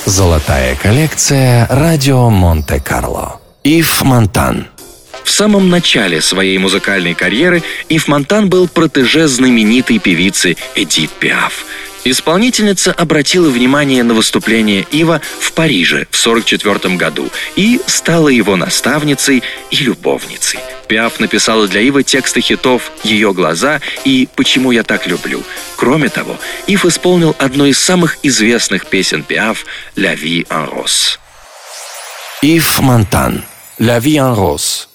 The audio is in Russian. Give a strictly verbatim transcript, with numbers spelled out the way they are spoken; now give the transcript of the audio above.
Золотая коллекция «Радио Монте-Карло». Ив Монтан. В самом начале своей музыкальной карьеры Ив Монтан был протеже знаменитой певицы Эдит Пиаф. Исполнительница обратила внимание на выступление Ива в Париже в сорок четвёртом году и стала его наставницей и любовницей. Пиаф написала для Ива тексты хитов «Ее глаза» и «Почему я так люблю». Кроме того, Ив исполнил одну из самых известных песен Пиаф «La vie en rose». Ив Монтан. «La vie en rose».